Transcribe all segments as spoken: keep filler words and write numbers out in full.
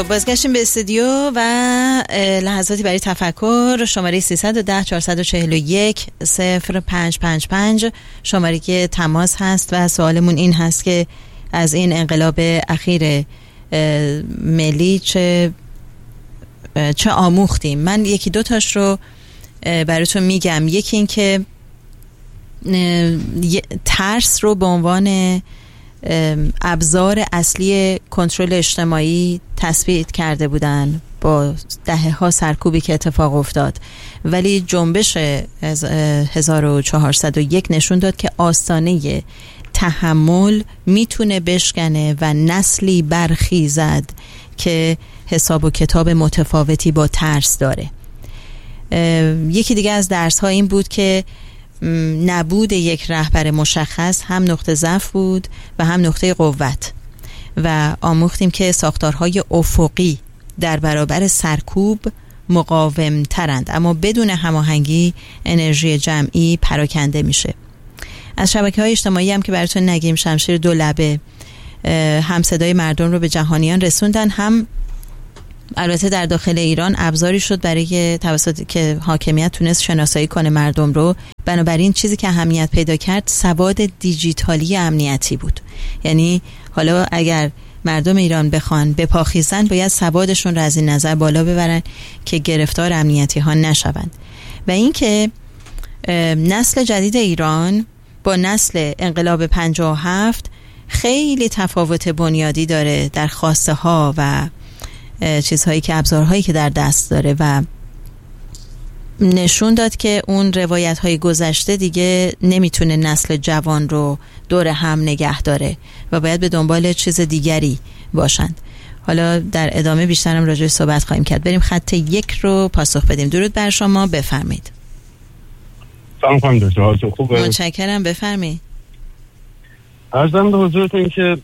خب بازگشتیم به استودیو و لحظاتی برای تفکر. شماره سیصد و ده چهارصد و چهل و یک صفر پنج پنج پنج شماره که تماس هست و سوالمون این هست که از این انقلاب اخیر ملی چه چه آموختیم. من یکی دو تاش رو براتون میگم. یکی این که ترس رو به عنوان ابزار اصلی کنترل اجتماعی تثبیت کرده بودن با دهه ها سرکوبی که اتفاق افتاد، ولی جنبش هزار و چهارصد و یک نشون داد که آستانه تحمل میتونه بشکنه و نسلی برخیزد که حساب و کتاب متفاوتی با ترس داره. یکی دیگه از درس ها این بود که نبود یک رهبر مشخص هم نقطه ضعف بود و هم نقطه قوت و آموختیم که ساختارهای افقی در برابر سرکوب مقاوم ترند، اما بدون هماهنگی انرژی جمعی پراکنده میشه. از شبکه‌های اجتماعی هم که براتون نگیم، شمشیر دو لبه هم صدای مردم رو به جهانیان رسوندن، هم البته در داخل ایران ابزاری شد برای توسط که حاکمیت تونست شناسایی کنه مردم رو. بنابراین چیزی که اهمیت پیدا کرد سواد دیجیتالی امنیتی بود. یعنی حالا اگر مردم ایران بخوان بپاخیزن، باید سوادشون رو از این نظر بالا ببرن که گرفتار امنیتی ها نشوند. و اینکه نسل جدید ایران با نسل انقلاب پنجاه و هفت خیلی تفاوت بنیادی داره در خواسته ها و چیزهایی که ابزارهایی که در دست داره و نشون داد که اون روایت های گذشته دیگه نمیتونه نسل جوان رو دور هم نگه داره و باید به دنبال چیز دیگری باشند. حالا در ادامه بیشترم راجع به صحبت خواهیم کرد. بریم خط یک رو پاسخ بدیم. درود بر شما، بفرمایید. سلام خانم دکتر، حالتون خوبه؟ متشکرم، بفرمایید. عرضم به حضورتون که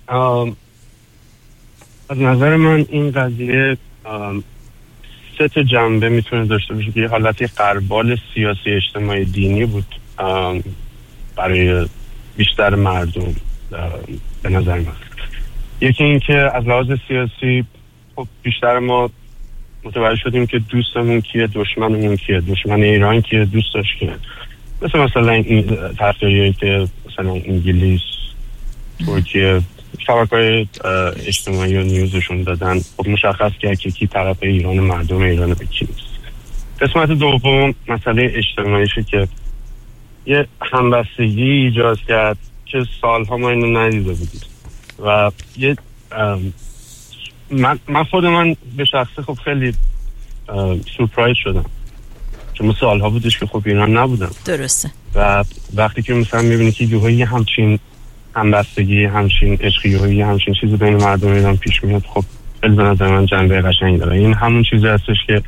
از نظر من این قضیه سه تا جنبه میتونه داشته باشه که یه حالتی غربال سیاسی اجتماعی دینی بود برای بیشتر مردم به نظر من. یکی این که از لحاظ سیاسی خب بیشتر ما متوجه شدیم که دوستمون کیه، دشمنمون کیه، دشمن ایران کیه، دوستش کیه. مثل مثلا این طرفداریایی که مثلا انگلیس، ترکیه شبکه‌های اجتماعی و نیوزشون دادن، خب مشخص که کی کی طرف ایران، مردم ایران به کی نیست. قسمت دوم مسئله اجتماعیشه که یه همبستگی ایجاد کرد که سالها ما اینو ندیده بودیم و یه من, من خود من به شخصه خب خیلی سورپرایز شدم چون سالها بودش که خب ایران نبودم. درسته. و وقتی که مثلا میبینی که یه همچین همبستگی، همچین عشقی‌هایی، همچین چیزی بین مردم ایران پیش میاد، خب خیلی به نظر من جنبه قشنگی داره. این همون چیزی هستش که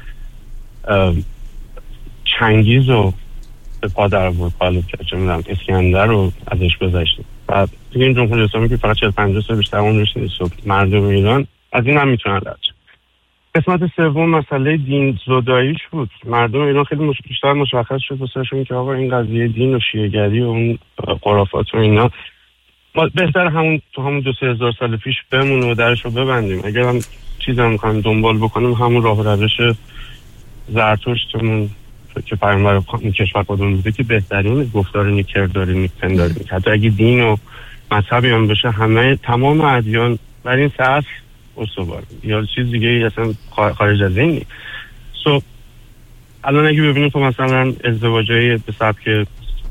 چنگیز رو به پا در آورد، غالب کرد، چه می‌دونم اسکندر رو ازش گذشته. بعد دیگه این جمهوری اسلامی که فقط چهل پنجاه سال بیشتر عمرش نیست، مردم ایران از این هم میتونن رد شن. قسمت سوم مسئله دین زداییش بود. مردم ایران خیلی مش... بیشتر مشخص شد واسهشون که آقا این قضیه دین و شیعه‌گری و اون خرافات و اینا ما بهتر همون تو همون دو سه هزار سال پیش بمونه و درش رو ببندیم. اگر هم چیزی هم می‌خوایم دنبال بکنیم همون راه و روش زرتشتمون که پیامبر کشور خودمون بوده که بهترین گفتار نیکرداری نیکپنداری. حتی اگه دین و مذهبی هم بشه، همه تمام ادیان بر این سطح استوار یا چیز دیگه اصلا خارج از این. سو so, الان اگه ببینیم که مثلا ازدواجای به سبک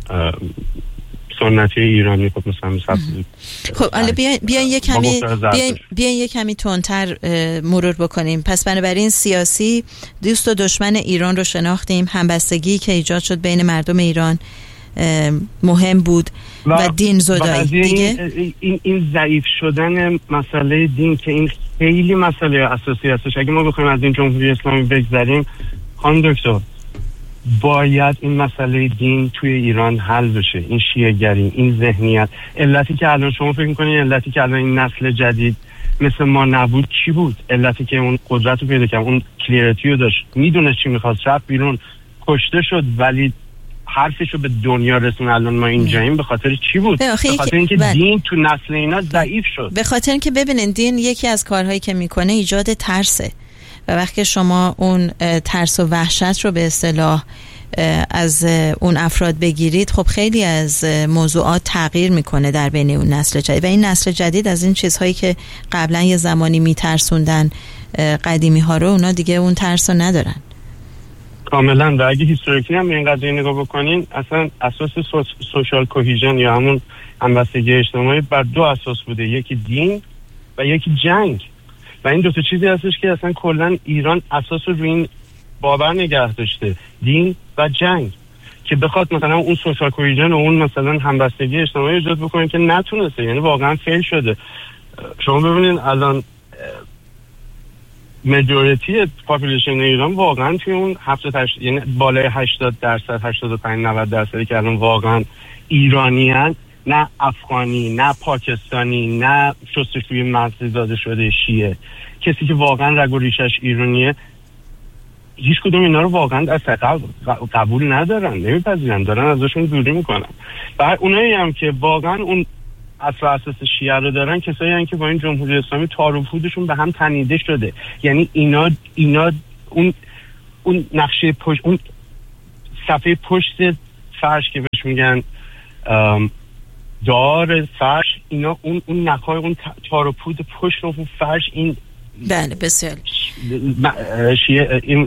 سنتی ایرانی خب مثلا سبک خب حالا بیاین بیاین یک کمی بیاین بیاین یک کمی تندتر مرور بکنیم. پس بنابراین سیاسی دوست و دشمن ایران رو شناختیم، همبستگی که ایجاد شد بین مردم ایران مهم بود و, و دین زدایی دیگه این, این, این ضعیف شدن مسئله دین که این خیلی مسئله اساسی هستش. اگه ما بخوایم از این جمهوری اسلامی بگذریم خانم دکتر، باید این مسئله دین توی ایران حل بشه. این شیعه‌گری، این ذهنیت، علتی که الان شما فکر می‌کنید علتی که الان این نسل جدید مثل ما نبود چی بود؟ علتی که اون قدرت رو پیدا کرد، اون کلیریتی رو داشت، میدونه چی می‌خواد، رفت بیرون، کشته شد ولی حرفشو به دنیا رسون الان ما اینجاییم به خاطر چی بود؟ به خاطر اینکه بل... دین تو نسل اینا ضعیف شد. به خاطر اینکه ببینید دین یکی از کارهایی که میکنه ایجاد ترسه و وقتی شما اون ترس و وحشت رو به اصطلاح از اون افراد بگیرید، خب خیلی از موضوعات تغییر میکنه در بین اون نسل جدید و این نسل جدید از این چیزهایی که قبلا یه زمانی میترسوندن قدیمی ها رو، اونا دیگه اون ترس رو ندارن. کاملا. و اگه هیستوریکی هم به این قضیه نگاه بکنین، اصلا اساس سو، سوشال کوهیژن یا همون همبستگی اجتماعی بر دو اساس بوده، یکی دین و یکی جنگ. و این دو تا چیزی هستش که اصلا کلا ایران اساس رو روی این باور نگه داشته، دین و جنگ، که بخواد مثلا اون سوشال کوهیژن و اون مثلا همبستگی اجتماعی ایجاد بکنه که نتونسته، یعنی واقعا فیل شده. شما ببینید الان مجوریتی پاپولیشن ایران واقعا توی اون هفتاد هشت، یعنی بالای هشتاد درصد هشتاد و پنج نود درصدی که الان واقعا ایرانیان، نه افغانی، نه پاکستانی، نه شستشوی مغزی زاده شده شیعه، کسی که واقعا رگ و ریشش ایرانیه، هیچ کدوم اینا رو واقعا از قبول ندارن، نمیپذیرن، دارن ازشون دوری میکنن. و اونایی هم که واقعا اون اصل اساس شیعه رو دارن، کسایی هستن که با این جمهوری اسلامی تار و پودشون به هم تنیده شده. یعنی اینا اینا اون اون نقشه پشت، اون صفحه پشت فرش که بهش میگن دار فرش، اینا اون اون نخای اون تار و پود پشت اون فرش، این بله بسیار شیعه، این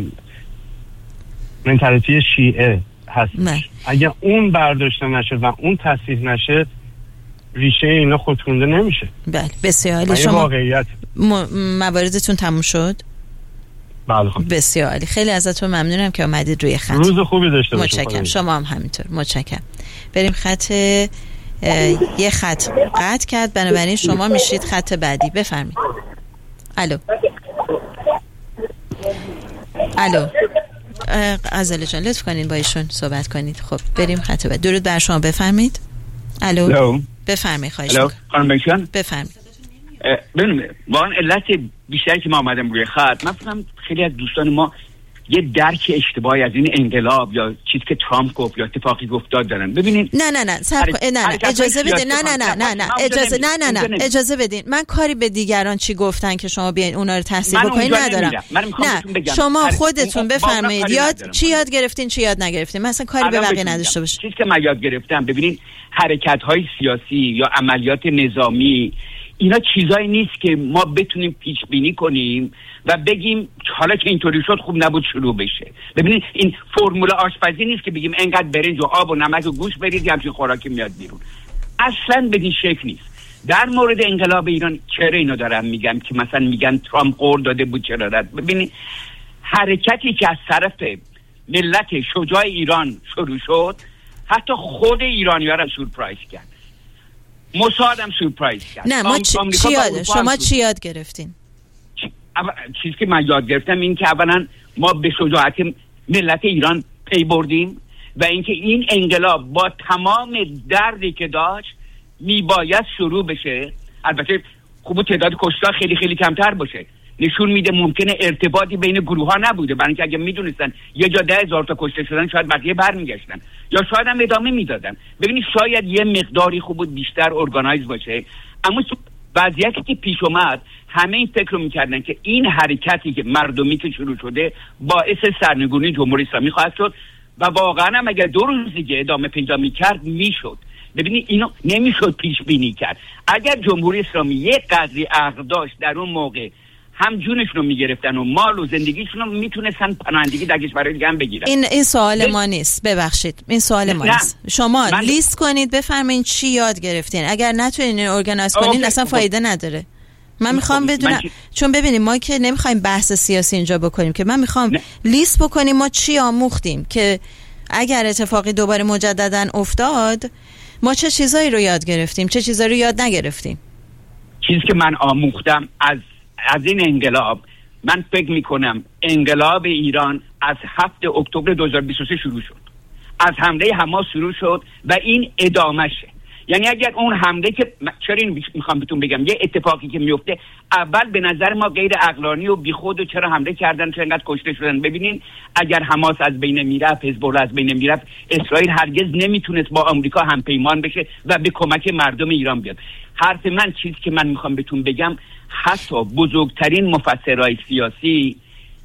منتالیتی شیعه هست. اگر اون برداشته نشه و اون تصحیح نشه، ریشه اینا خودخونده نمیشه. بله بسیار عالی. شما واقعیت م... مواردتون تموم شد؟ بله خب. بسیار عالی. خیلی ازتون ممنونم که اومدید روی خط. روز خوبی داشته باشید. متشکرم. شما هم همینطور. متشکرم. بریم خط یه خط قطع کرد، بنابراین شما میشید خط بعدی. بفرمایید. الو. الو. عزیز جان لطف کنین با ایشون صحبت کنید. خب بریم خط بعد. درود بر شما، بفرمایید. الو. الو. بفرمایید خواهش می‌کنم. خانم بنشان بفرمایید. ببینید واقعا علت بیشتری که ما آمدم روی خط، من فکرم خیلی از دوستان ما یه درک اشتباهی از این انقلاب یا چیزی که ترامپ گفت یا اتفاقی گفت دادن. ببینید نه نه نه سب... نه نه اجازه بدین، نه نه نه نه نه اجازه نه نه نه اجازه بدین. من کاری به دیگران چی گفتن که شما بیاین اونا رو تصحیح بکنین ندارم. نه شما خودتون بفرمایید یاد چی یاد گرفتین چی یاد نگرفتین. مثلا کاری به بقیه نداشته باشید. چیزی که من یاد گرفتم، ببینید حرکت‌های سیاسی یا عملیات نظامی، اینا چیزایی نیست که ما بتونیم پیش بینی کنیم و بگیم حالا که اینطوری شد خوب نبود شروع بشه. ببینید این فرمول آشپزی نیست که بگیم انقدر برنج و آب و نمک و گوشت برید همچین خوراکی میاد بیرون. اصلا بدین شکل نیست. در مورد انقلاب ایران چرا اینو دارم میگم که مثلا میگن ترامپ قول داده بود چرا رد. ببینید حرکتی که از طرف ملت شجاع ایران شروع شد، حتی خود ایرانی‌ها را سورپرایز کرد. موساد هم سورپرایز کرد. نه ما چی, چی یاد شما چی یاد گرفتین؟ چیزی که من یاد گرفتم این که اولا ما به شجاعت ملت ایران پی بردیم و اینکه این انقلاب با تمام دردی که داشت میباید شروع بشه. البته خوب تعداد کشته خیلی خیلی کمتر باشه، نشون میده ممکنه ارتباطی بین گروه ها نبوده، برای اینکه اگه میدونستن یه جا ده هزار تا کشته شدن شاید بقیه برمیگشتن یا شاید هم ادامه میدادن. ببینید شاید یه مقداری خوب بود بیشتر ارگانایز باشه، اما وضعیتی که پیش اومد همه این فکر رو میکردن که این حرکتی که مردمی که شروع شده باعث سرنگونی جمهوری اسلامی خواهد شد و واقعا هم اگر دو روز دیگه ادامه پیدا میکرد میشد. ببینید اینو نمیشد پیش بینی کرد. اگر جمهوری اسلامی یک قدری عقل داشت در اون موقع هم جونشون رو میگرفتن و مال و زندگیشون رو میتونستن پناهندگی در کشورهای دیگه هم بگیرن. این این سوال ما نیست، ببخشید این سوال ما نیست. شما من... لیست کنید بفرمایید چی یاد گرفتین. اگر نتونین ارگانایز کنین اصلا فایده نداره. من میخوام بدونم من... چون ببینیم ما که نمیخوایم بحث سیاسی اینجا بکنیم، که من میخوام نه. لیست بکنیم ما چی آموختیم که اگر اتفاقی دوباره مجددا افتاد ما چه چیزایی رو یاد گرفتیم، چه چیزایی رو یاد نگرفتیم. چیزی که من آموختم از از این انقلاب، من فکر میکنم انقلاب ایران از هفتم اکتبر دو هزار و بیست و سه شروع شد، از حمله حماس شروع شد و این ادامشه. یعنی اگر اون حمله که چرا این میخوام بهتون بگم یه اتفاقی که میفته اول به نظر ما غیر عقلانی و بیخود و چرا حمله کردن چرا انقدر کشته شدن. ببینین اگر حماس از بین میرفت، حزب الله از بین میرفت، اسرائیل هرگز نمیتونست با آمریکا همپیمان بشه و به کمک مردم ایران بیاد. حرف من چیزی که من میخوام بهتون بگم حتی بزرگترین مفسرهای سیاسی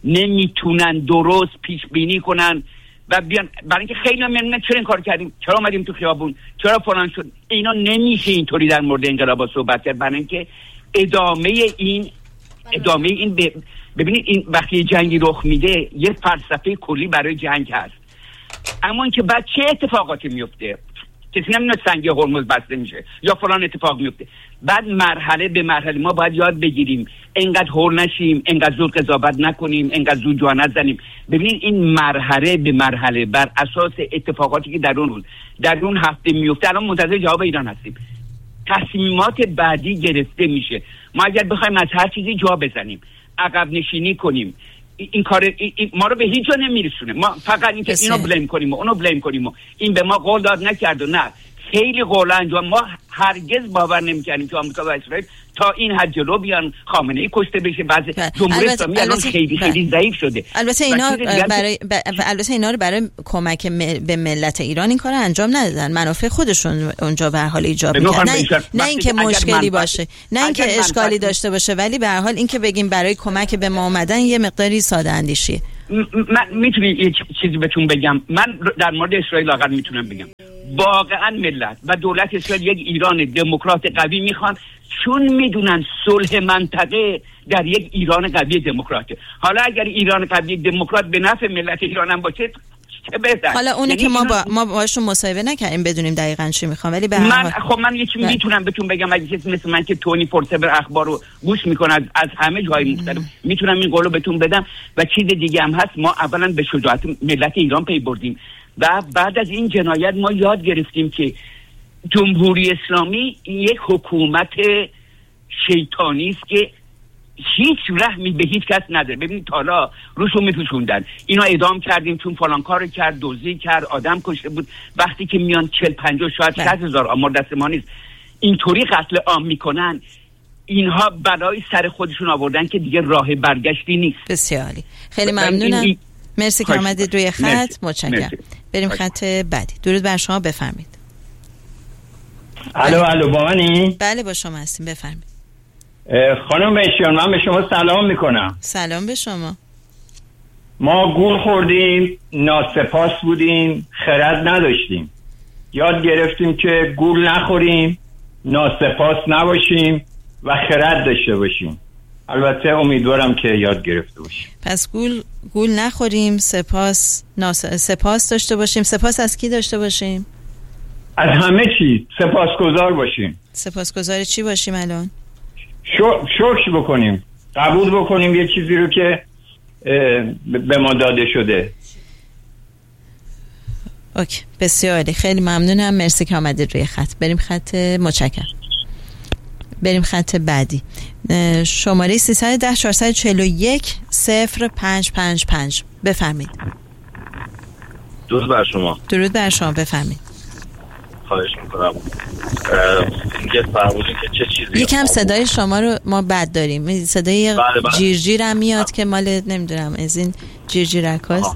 نمیتونن درست پیش بینی کنن و بیان، برای اینکه خیلی ممنون چرا این کار کردیم، چرا اومدیم تو خیابون، چرا فلان شد. اینا نمیشه اینطوری در مورد انقلاب صحبت کرد، برای اینکه ادامه این ادامه این ب... ببینید این وقتی جنگی رخ میده یه فلسفه کلی برای جنگ هست، اما اینکه بعد چه اتفاقاتی میفته کسی نمیدونه سنگ هرمز بسته میشه یا فلان اتفاق میفته. بعد مرحله به مرحله ما باید یاد بگیریم انقدر هول نشیم، انقدر زود قضاوت نکنیم، انقدر زود جا نزنیم. ببینید این مرحله به مرحله بر اساس اتفاقاتی که در اون روز در اون هفته میفته، الان منتظر جواب ایران هستیم، تصمیمات بعدی گرفته میشه. ما اگر بخوایم از هر چیزی جا بزنیم، عقب نشینی کنیم، این کار این ما رو به هیچ جا نمیرسونه. ما فقط اینکه اینو بلیم کنیم و اونو بلیم کنیم و این به ما قول داد نکرد و نه خیلی قول انجام. ما هرگز باور نمی‌کردیم که آمریکا و اسرائیل تا این حد جلو بیان، خامنه‌ای کشته بشه، بعض جمهوری اسلامی الان خیلی خیلی ضعیف شده. البته اینا برای ب... البته اینا رو برای کمک م... به ملت ایران این کارو انجام ندادن، منافع خودشون اونجا به هر حال ایجاب می‌کنن. نه نه اینکه مشکلی باشه، نه اینکه اشکالی داشته باشه، ولی به هر حال اینکه بگیم برای کمک به ما اومدن یه مقداری ساده اندیشیه. من میتونی یه چیزی بهتون بگم، من در مورد اسرائیل واقعا میتونم بگم واقعا ملت و دولت اسرائیل یک ایران دموکرات قوی میخوان، چون میدونن صلح منطقه در یک ایران قوی دموکراته. حالا اگر ایران قوی دموکرات به نفع ملت ایران هم باشه چه بهتر. حالا اونی یعنی که ما با ما باشون مصاحبه نکردیم بدونیم دقیقاً چی میخوان، ولی به من خب من یه چیزی میتونم بهتون بگم، اگه کسی مثل من که تونی فورسبر اخبار رو گوش میکنه از, از همه جای مختلف میتونم این قولو بهتون بدم. و چیز دیگه هم هست، ما اولا به شجاعت ملت ایران پی بردیم و بعد از این جنایت ما یاد گرفتیم که جمهوری اسلامی یک حکومت شیطانی است که هیچ رحمی به هیچ کس نداره. ببینید حالا روشو میپوشوندن، اینا اعدام کردیم چون فلان کارو کرد، دزدی کرد، آدم کشته بود. وقتی که میان چهل پنجاه شاید صد هزار آمار دست ما نیست اینطوری قتل عام میکنن، اینها بلای سر خودشون آوردن که دیگه راه برگشتی نیست. بسیاری خیلی ممنونم، این... مرسی که آمدید روی خط. متشکرم. بریم خط بعدی. درود بر شما، بفرمایید. الو الو با منی؟ بله با شما هستیم، بفرمایید. خانم بهشیان من به شما سلام میکنم. سلام به شما. ما گول خوردیم، ناسپاس بودیم، خرد نداشتیم. یاد گرفتیم که گول نخوریم، ناسپاس نباشیم و خرد داشته باشیم. البته امیدوارم که یاد گرفته باشیم. پس گول گول نخوریم، سپاس ناس... سپاس داشته باشیم. سپاس از کی داشته باشیم؟ از همه چیز سپاسگزار باشیم. سپاسگزار چی باشیم الان؟ شکر بکنیم، قبول بکنیم یه چیزی رو که به ما داده شده. اوکی، بسیاری خیلی ممنونم، مرسی که آمدید روی خط. بریم خط متشکرم. بریم خط بعدی. شماره سیصد و ده چهارصد و چهل و یک صفر پنج پنج پنج بفرمایید. درود بر شما. درود بر شما، بفرمایید. خواهش میکنم. یه فرمودین که چه چیزی یکم صدای شما رو ما بد داریم، صدای بله بله. جیرجیر هم میاد که مال نمیدونم از این جیرجیرک هاست.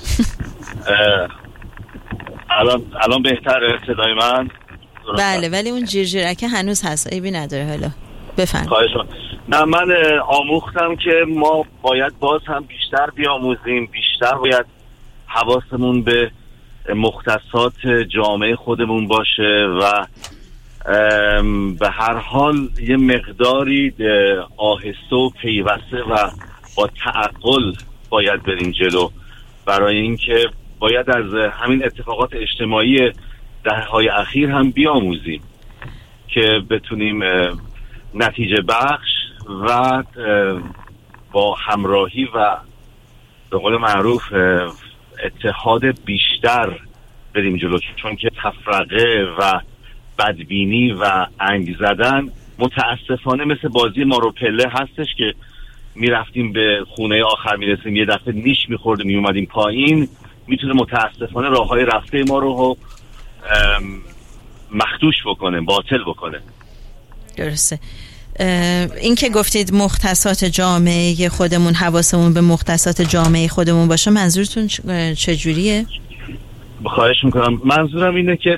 الان الان بهتره صدای من؟ بله ولی اون جیرجیرک هنوز هست، عیبی نداره. حالا بفرمایید. خواهش میکنم. نه من آموختم که ما باید باز هم بیشتر بیاموزیم، بیشتر باید حواسمون به مختصات جامعه خودمون باشه و به هر حال یه مقداری آهسته و پیوسته و با تعقل باید بریم جلو، برای اینکه باید از همین اتفاقات اجتماعی دهه‌های اخیر هم بیاموزیم که بتونیم نتیجه بخش و با همراهی و به قول معروف اتحاد بیشتر بریم جلو، چون که تفرقه و بدبینی و انگ زدن متاسفانه مثل بازی مارو پله هستش که میرفتیم به خونه آخر میرسیم یه دفعه نیش میخوردیم میومدیم پایین، میتونه متاسفانه راه های رفته ما رو مخدوش بکنه، باطل بکنه. درسته. این که گفتید مختصات جامعه خودمون، حواسمون به مختصات جامعه خودمون باشه، منظورتون چجوریه؟ بخواهش میکنم. منظورم اینه که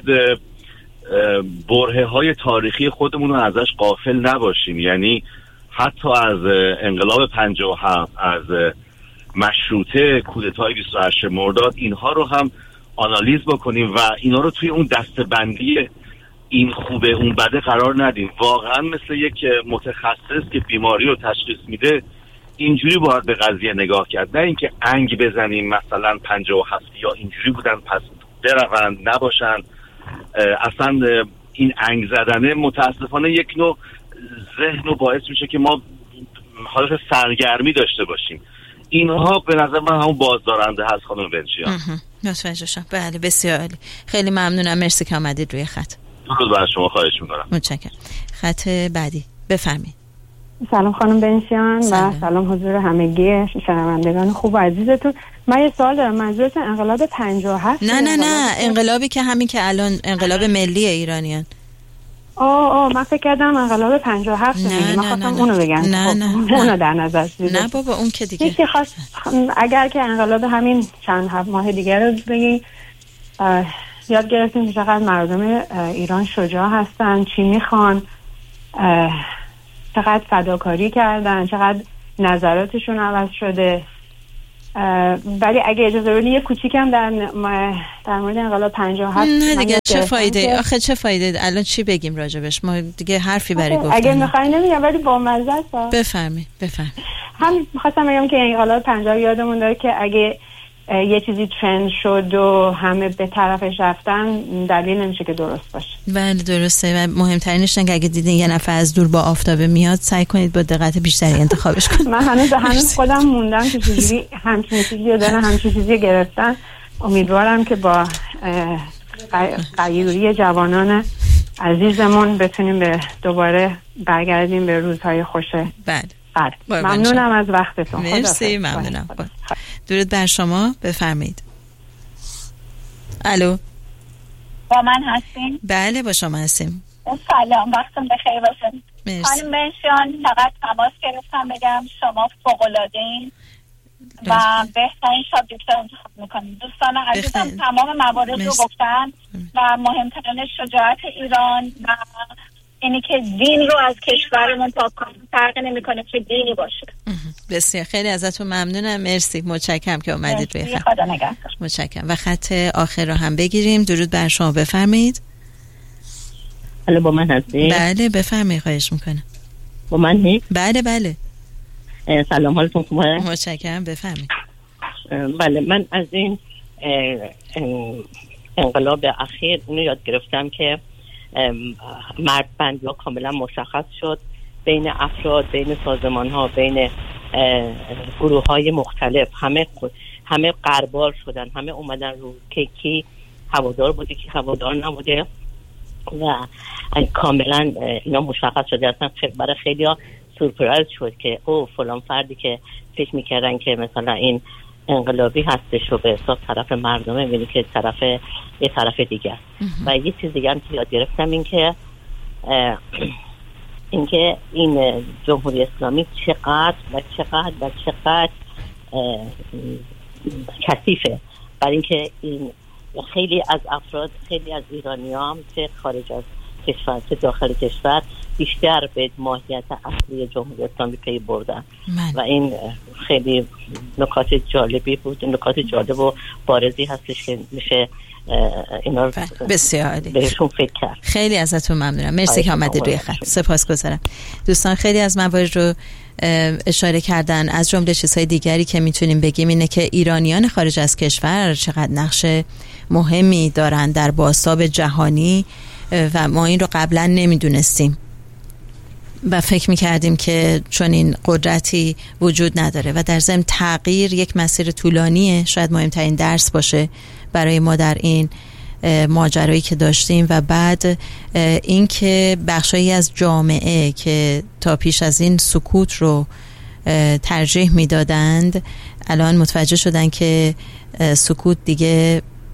برهه های تاریخی خودمون رو ازش غافل نباشیم. یعنی حتی از انقلاب پنجاه و هفت، از مشروطه، کودتای بیست و هشت مرداد، اینها رو هم آنالیز بکنیم و اینا رو توی اون دسته‌بندی این خوبه اون بده قرار ندیم. واقعا مثل یک متخصص که بیماری رو تشخیص میده اینجوری باید به قضیه نگاه کرد، نه اینکه انگ بزنیم مثلا پنجاه و هفت یا اینجوری بودن پس برون نباشن. اصلا این انگ زدنه متاسفانه یک نوع ذهن رو باعث میشه که ما حالت سرگرمی داشته باشیم. اینها به نظر من همون بازدارنده هست خانم بنشیان. متوجه شدم. بله بسیار عالی. خیلی ممنونم، مرسی که آمدید روی خط. درود بر شما، خواهش میکنم. متشکرم. خط بعدی بفرمایید. سلام خانم بنشیان و سلام حضور همگی شنوندگان خوب و عزیزتون. من یه سوال دارم، منظورتون انقلاب پنجاه و هفت؟ نه نه نه انقلابی که همین که الان انقلاب ملی ایرانیان. آه آه من فکر کردم انقلاب پنجاه و هفت میگم، من خواستم اونو بگم. نه نه اونو در نظر بگیرید. نه بابا اون که دیگه یکی خواست اگر که انقلاب همین چند هفت ماه دیگه رو بگین. یاد گرفتیم که چقدر مردم ایران شجاع هستن، چی میخوان، چقدر فداکاری کردن، چقدر نظراتشون عوض شده. ولی اگه اجازه بدید یه کوچیکم در در مورد انقلاب پنجاه و هفت. نه دیگه چه فایده؟ آخه چه فایده الان چی بگیم راجبش؟ ما دیگه حرفی برای گفتن اگه میخواین نمیگم، ولی با مزه است. بفرمایید بفرمایید. هم می‌خواستم بگم که انقلاب پنجاه یادمون داره که اگه یه چیزی ترند شد و همه به طرفش رفتن دلیل نمیشه که درست باشه. بله درسته و مهمترینش اینه که اگه دیدین یه نفر از دور با آفتابه میاد سعی کنید با دقت بیشتری انتخابش کنید. من هنوز هنوز خودم موندم که چجوری همچین چیزی رو دارن همچین چیزی گرفتن. امیدوارم که با قیوری جوانان عزیزمون بتونیم به دوباره برگردیم به روزهای خوشه. بله بله ممنونم از وقتتون. مرسی ممنونم. درود بر شما، بفرمایید. الو با من هستین؟ بله با شما هستیم. سلام، وقتتون بخیر باشه. خانم بنشیان فقط تماس گرفتم بگم شما فوق‌العاده‌این و بهترین شاب دکتر انتخاب میکنید. دوستان عزیزم تمام موارد رو گفتن و مهمترین شجاعت ایران و اینی که دین رو از کشورمون پاک کنیم. فرق نمیکنه چه دینی باشه. بسیار خیلی ازتون ممنونم، مرسی، متشکرم که اومدید روی خط. خدا نگهدار. متشکرم. و خط آخر رو هم بگیریم. درود بر شما، بفرمایید. الو با من هستی؟ بله بفرمایید، خواهش میکنم. با من هی؟ بله بله. سلام، حالتون خوبه؟ متشکرم، بفرمایید. بله من از این انقلاب اخیر اینو یاد گرفتم که مرد بندی ها کاملا مشخص شد بین افراد، بین سازمان ها، بین گروه های مختلف. همه همه قربال شدن، همه اومدن رو که کی هوادار بوده کی هوادار نبوده و کاملا اینا مشخص شده. اصلا برای خیلی ها سورپرایز شد که او فلان فردی که فکر میکردن که مثلا این انقلابی هستش و به حساب طرف مردمه، میبینی که طرف یه طرف دیگه. و یه چیز دیگه هم که یاد گرفتم این که این که این جمهوری اسلامی چقدر و چقدر و چقدر کثیفه، برای اینکه این خیلی از افراد، خیلی از ایرانیان چه خارج از کشور چه داخل کشور بیشتر به ماهیت اصلی جمهوری اسلامی پی بردن من. و این خیلی نکات جالبی بود، نکات جالب و بارزی هستش که میشه اینا رو بسیار عالی بهشون فکر کرد. خیلی ازتون ممنونم، مرسی که آمدید روی خط. سپاسگزارم. دوستان خیلی از موارد رو اشاره کردن، از جمله چیزهای دیگری که میتونیم بگیم اینه که ایرانیان خارج از کشور چقدر نقش مهمی دارن در بازتاب جهانی و ما این رو قبلا نمیدونستیم و فکر میکردیم که چون این قدرتی وجود نداره و در ضمن تغییر یک مسیر طولانیه. شاید مهمترین درس باشه برای ما در این ماجرایی که داشتیم. و بعد این که بخشایی از جامعه که تا پیش از این سکوت رو ترجیح میدادند الان متوجه شدن که سکوت دیگه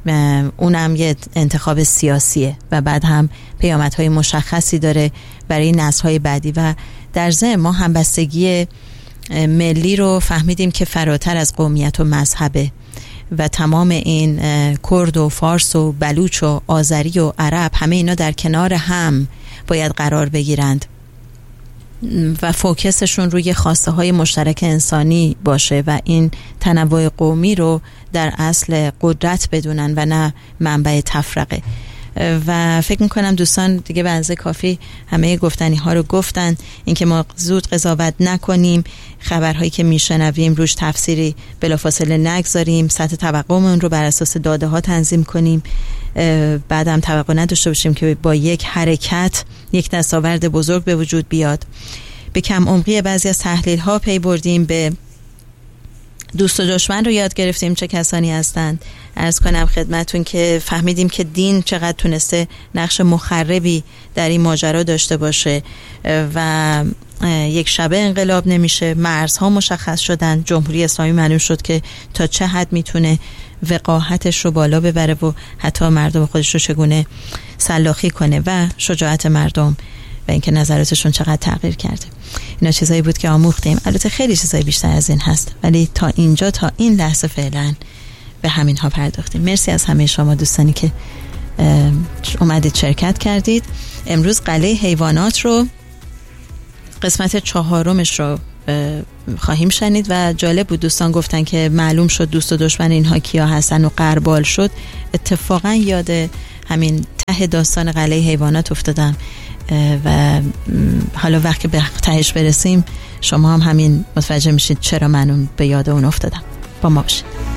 اونم یه انتخاب سیاسیه و بعد هم پیامدهای مشخصی داره برای نسل‌های بعدی. و در ضمن ما همبستگی ملی رو فهمیدیم که فراتر از قومیت و مذهبه و تمام این کرد و فارس و بلوچ و آذری و عرب همه اینا در کنار هم باید قرار بگیرند و فوکسشون روی خواسته های مشترک انسانی باشه و این تنوع قومی رو در اصل قدرت بدونن و نه منبع تفرقه. و فکر میکنم دوستان دیگه به اندازه کافی همه گفتنی ها رو گفتن. اینکه ما زود قضاوت نکنیم، خبرهایی که میشنویم روش تفسیری بلافاصله نگذاریم، سطح توقعمون رو بر اساس داده ها تنظیم کنیم، بعدم توقع نداشته باشیم که با یک حرکت یک دستاورد بزرگ به وجود بیاد. به کم عمقی بعضی از تحلیل ها پی بردیم، به دوست و دشمن رو یاد گرفتیم چه کسانی هستند. عرض کنم خدمتون که فهمیدیم که دین چقدر تونسته نقش مخربی در این ماجرا داشته باشه و یک شبه انقلاب نمیشه. مرزها مشخص شدن، جمهوری اسلامی معلوم شد که تا چه حد میتونه وقاحتش رو بالا ببره و حتی مردم خودش رو چگونه سلاخی کنه و شجاعت مردم و اینکه نظراتشون چقدر تغییر کرده. اینا چیزایی بود که آموختیم. البته خیلی چیزای بیشتر از این هست، ولی تا اینجا تا این لحظه فعلا به همین ها پرداختیم. مرسی از همه شما دوستانی که اومدید شرکت کردید. امروز قلعه حیوانات رو قسمت چهارمش رو خواهیم شنید و جالب بود دوستان گفتن که معلوم شد دوست و دشمن اینها کیا هستن و غربال شد. اتفاقا یاد همین ته داستان قلعه حیوانات افتادم و حالا وقتی به تهش برسیم شما هم همین متوجه میشید چرا من اون به یاد اون افتادم. با ما باشید.